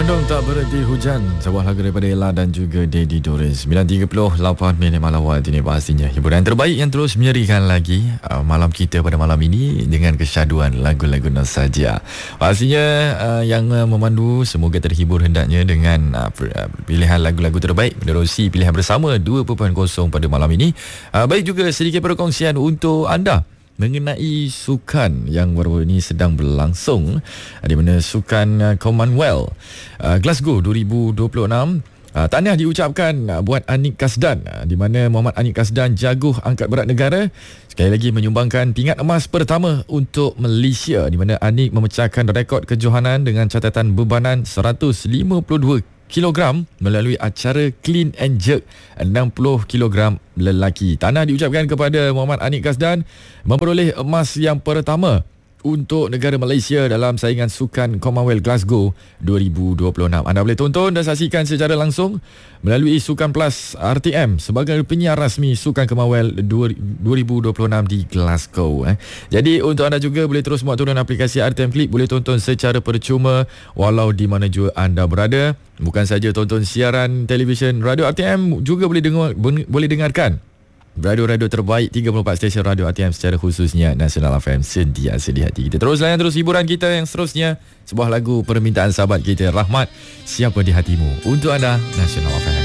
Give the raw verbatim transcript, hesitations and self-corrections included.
Mendung tak berhenti hujan, sebuah lagu daripada Ella dan juga Daddy Doris. sembilan tiga puluh lapan minit malam waktu ini, pastinya hiburan terbaik yang terus menyerikan lagi uh, malam kita pada malam ini dengan kesyaduan lagu-lagu nostalgia. Pastinya uh, yang uh, memandu semoga terhibur hendaknya dengan uh, pilihan lagu-lagu terbaik menerusi pilihan bersama dua titik kosong pada malam ini. Uh, baik juga sedikit perkongsian untuk anda mengenai sukan yang baru ini sedang berlangsung, di mana sukan uh, Commonwealth uh, Glasgow dua ribu dua puluh enam. Uh, tahniah diucapkan uh, buat Anik Kasdan, uh, di mana Muhammad Anik Kasdan, jaguh angkat berat negara, sekali lagi menyumbangkan tingkat emas pertama untuk Malaysia, di mana Anik memecahkan rekod kejohanan dengan catatan bebanan seratus lima puluh dua kilogram melalui acara clean and jerk enam puluh kilogram lelaki. Tahniah diucapkan kepada Muhammad Anik Kasdan memperoleh emas yang pertama untuk negara Malaysia dalam saingan sukan Commonwealth Glasgow dua ribu dua puluh enam. Anda boleh tonton dan saksikan secara langsung melalui Sukan Plus R T M sebagai penyiar rasmi sukan Commonwealth dua ribu dua puluh enam di Glasgow. Eh. Jadi untuk anda juga boleh terus muat turun aplikasi R T M Click, boleh tonton secara percuma walau di mana juga anda berada. Bukan saja tonton siaran televisyen, radio R T M juga boleh dengar, boleh dengarkan radio-radio terbaik tiga puluh empat stesen radio R T M secara khususnya Nasional F M sentiasa di hati kita. Terus layan terus hiburan kita yang seterusnya, sebuah lagu permintaan sahabat kita Rahmat, Siapa di Hatimu, untuk anda Nasional F M.